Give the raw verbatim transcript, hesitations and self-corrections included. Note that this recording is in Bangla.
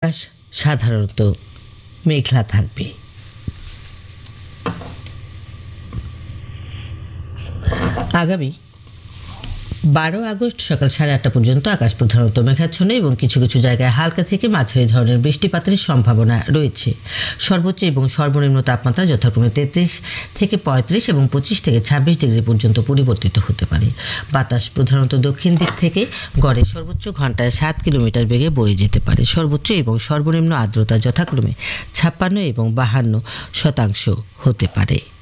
আকাশ সাধারণত মেঘলা থাকবে। আগামী বারো আগস্ট সকাল সাড়ে আটটা পর্যন্ত আকাশ প্রধানত মেঘাচ্ছন্ন এবং কিছু কিছু জায়গায় হালকা থেকে মাঝারি ধরনের বৃষ্টিপাতের সম্ভাবনা রয়েছে। সর্বোচ্চ এবং সর্বনিম্ন তাপমাত্রা যথাক্রমে তেত্রিশ থেকে পঁয়ত্রিশ এবং পঁচিশ থেকে ছাব্বিশ ডিগ্রি পর্যন্ত পরিবর্তিত হতে পারে। বাতাস প্রধানত দক্ষিণ দিক থেকে গড়ে সর্বোচ্চ ঘন্টায় সাত কিলোমিটার বেগে বয়ে যেতে পারে। সর্বোচ্চ এবং সর্বনিম্ন আর্দ্রতা যথাক্রমে ছাপ্পান্ন এবং বাহান্ন শতাংশ হতে পারে।